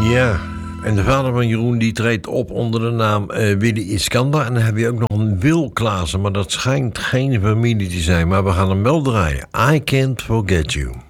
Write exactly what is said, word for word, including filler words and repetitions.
Ja, en de vader van Jeroen die treedt op onder de naam uh, Willy Iskander. En dan heb je ook nog een Wil Klaassen, maar dat schijnt geen familie te zijn. Maar we gaan hem wel draaien. I Can't Forget You.